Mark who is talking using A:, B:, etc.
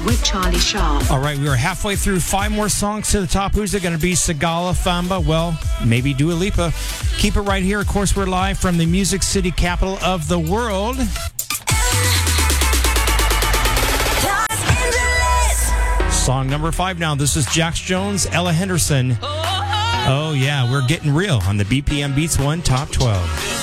A: with Charlie Sharp.
B: All right, we are halfway through 5 more songs to the top. Who's it going to be? Sigala, Famba? Well, maybe Dua Lipa. Keep it right here. Of course, we're live from the Music City, capital of the world. Song number 5 now. This is Jax Jones, Ella Henderson. Oh, yeah, we're getting real on the BPM Beats 1 Top 12.